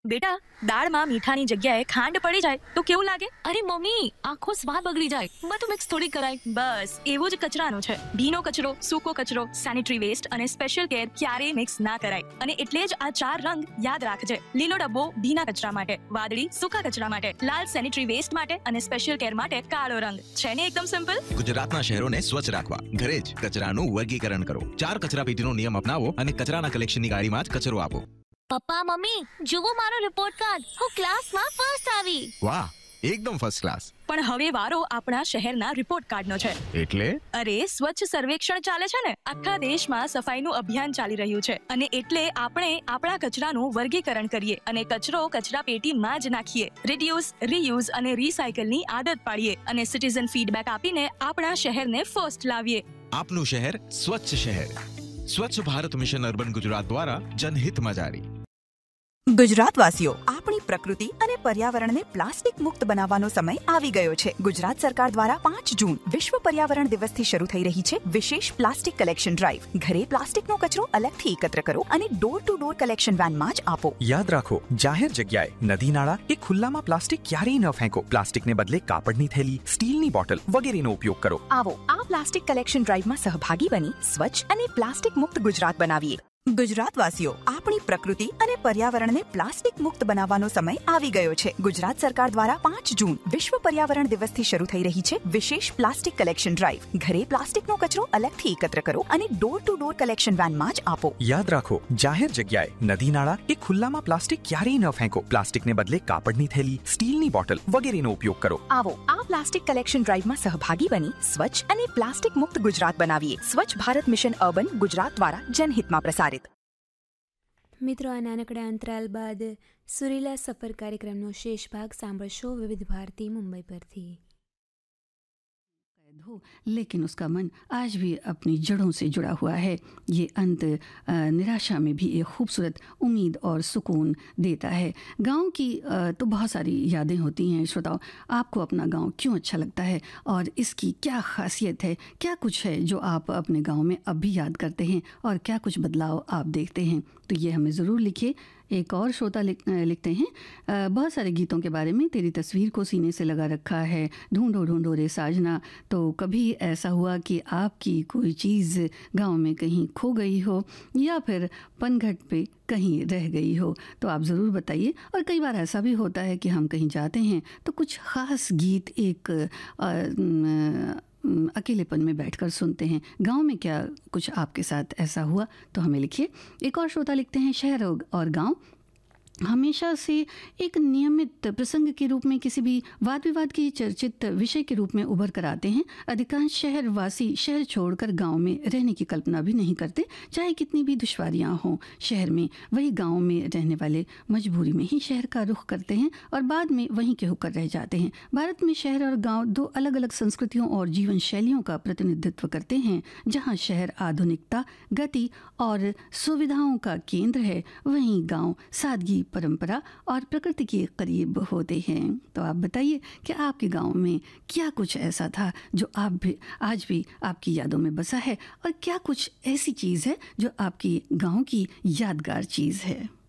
બેટા, દાળમાં મીઠાની જગ્યાએ ખાંડ પડી જાય તો કેવું લાગે? અરે મમ્મી, આખો સ્વાદ બગડી જાય. બધું મિક્સ થોડી કરાય. બસ એવું જ કચરાનું છે. ભીનો કચરો, સૂકો કચરો, સેનિટરી વેસ્ટ અને સ્પેશિયલ કેર ક્યારેય મિક્સ ના કરાય. અને એટલે જ આ 4 રંગ યાદ રાખજે. લીલો ડબ્બો ભીના કચરા માટે, વાદળી સૂકા કચરા માટે, લાલ સેનિટરી વેસ્ટ માટે અને સ્પેશિયલ કેર માટે કાળો રંગ. છે ને એકદમ સિમ્પલ? ગુજરાતના શહેરોને સ્વચ્છ રાખવા ઘરે જ કચરાનું વર્ગીકરણ કરો. 4 કચરાપેટીનો નિયમ અપનાવો અને કચરાના કલેક્શનની ગાડીમાં જ કચરો આપો. પપ્પા મમ્મી, જુઓ મારો રિપોર્ટ કાર્ડ. હું ક્લાસમાં ફર્સ્ટ આવી. વાહ, એકદમ ફર્સ્ટ ક્લાસ. પણ હવે વારો આપણા શહેરના રિપોર્ટ કાર્ડનો છે. એટલે અરે સ્વચ્છ સર્વેક્ષણ ચાલે છે ને. આખા દેશમાં સફાઈનું અભિયાન ચાલી રહ્યું છે અને એટલે આપણે આપણા કચરાનું વર્ગીકરણ કરીએ અને કચરો કચરાપેટીમાં જ નાખીએ. રિડ્યુસ, રીયુઝ અને રીસાયકલની આદત પાડીએ અને સિટીઝન ફીડબેક આપીને આપણા શહેરને ફર્સ્ટ લાવીએ. આપનું શહેર સ્વચ્છ શહેર. સ્વચ્છ ભારત મિશન અર્બન ગુજરાત દ્વારા જનહિતમાં જારી. ગુજરાતવાસીઓ, આપણી પ્રકૃતિ અને પર્યાવરણને પ્લાસ્ટિક મુક્ત બનાવવાનો સમય આવી ગયો છે. ગુજરાત સરકાર દ્વારા 5 જૂન વિશ્વ પર્યાવરણ દિવસથી શરૂ થઈ રહી છે વિશેષ પ્લાસ્ટિક કલેક્શન ડ્રાઈવ. ઘરે પ્લાસ્ટિકનો કચરો અલગથી એકત્ર કરો અને ડોર ટુ ડોર કલેક્શન વેનમાં જ આપો. યાદ રાખો, જાહેર જગ્યાએ, નદી નાળા કે ખુલ્લામાં પ્લાસ્ટિક ક્યારેય ન ફેંકો. પ્લાસ્ટિકને બદલે કાપડની થેલી, સ્ટીલની બોટલ વગેરેનો ઉપયોગ કરો. આવો આ પ્લાસ્ટિક કલેક્શન ડ્રાઈવમાં સહભાગી બની સ્વચ્છ અને પ્લાસ્ટિક મુક્ત ગુજરાત બનાવીએ. ગુજરાતવાસીઓ, આપણી પ્રકૃતિ અને પર્યાવરણને પ્લાસ્ટિક મુક્ત બનાવવાનો સમય આવી ગયો છે. ગુજરાત સરકાર દ્વારા 5 જૂન વિશ્વ પર્યાવરણ દિવસથી શરૂ થઈ રહી છે વિશેષ પ્લાસ્ટિક કલેક્શન ડ્રાઈવ. ઘરે પ્લાસ્ટિકનો કચરો અલગથી એકત્ર કરો અને ડોર ટુ ડોર કલેક્શન વેનમાં જ આપો. યાદ રાખો, જાહેર જગ્યાએ, નદી નાળા કે ખુલ્લામાં પ્લાસ્ટિક ક્યારેય ન ફેંકો. પ્લાસ્ટિકને બદલે કાપડની થેલી, સ્ટીલની બોટલ વગેરેનો ઉપયોગ કરો. આવો આ પ્લાસ્ટિક કલેક્શન ડ્રાઈવમાં સહભાગી બની સ્વચ્છ અને પ્લાસ્ટિક મુક્ત ગુજરાત બનાવીએ. સ્વચ્છ ભારત મિશન અર્બન ગુજરાત દ્વારા જનહિતમાં પ્રસારિત. મિત્રો, આ નાનકડા અંતરાલ બાદ સુરીલા સફર કાર્યક્રમનો શેષ ભાગ સાંભળશો વિવિધ ભારતી મુંબઈ પરથી. हो लेकिन उसका मन आज भी अपनी जड़ों से जुड़ा हुआ है. ये अंत निराशा में भी एक खूबसूरत उम्मीद और सुकून देता है. गांव की तो बहुत सारी यादें होती हैं. श्रोताओं, आपको अपना गांव क्यों अच्छा लगता है और इसकी क्या खासियत है? क्या कुछ है जो आप अपने गांव में अब भी याद करते हैं और क्या कुछ बदलाव आप देखते हैं? तो ये हमें ज़रूर लिखिए. एक और श्रोता लिखते हैं, बहुत सारे गीतों के बारे में. तेरी तस्वीर को सीने से लगा रखा है, ढूंढो ढूंढो रे साजना. तो कभी ऐसा हुआ कि आपकी कोई चीज़ गांव में कहीं खो गई हो या फिर पनघट पे कहीं रह गई हो? तो आप ज़रूर बताइए. और कई बार ऐसा भी होता है कि हम कहीं जाते हैं तो कुछ ख़ास गीत एक अकेलेपन में बैठकर सुनते हैं. गांव में क्या कुछ आपके साथ ऐसा हुआ? तो हमें लिखिए. एक और श्रोता लिखते हैं, शहर और गांव हमेशा से एक नियमित प्रसंग के रूप में, किसी भी वाद विवाद की चर्चित विषय के रूप में उभर कर आते हैं. अधिकांश शहरवासी शहर छोड़कर गांव में रहने की कल्पना भी नहीं करते, चाहे कितनी भी दुश्वारियां हों शहर में. वही गांव में रहने वाले मजबूरी में ही शहर का रुख करते हैं और बाद में वहीं के होकर रह जाते हैं. भारत में शहर और गांव 2 अलग अलग संस्कृतियों और जीवन शैलियों का प्रतिनिधित्व करते हैं. जहाँ शहर आधुनिकता, गति और सुविधाओं का केंद्र है, वहीं गाँव सादगी, परंपरा और प्रकृति के करीब होते हैं. तो आप बताइए कि आपके गांव में क्या कुछ ऐसा था जो आज भी आपकी यादों में बसा है और क्या कुछ ऐसी चीज़ है जो आपकी गांव की यादगार चीज़ है.